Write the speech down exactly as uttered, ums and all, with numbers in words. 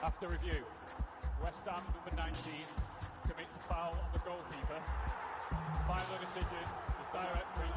After review, West Ham number nineteen commits a foul on the goalkeeper. Final decision is direct free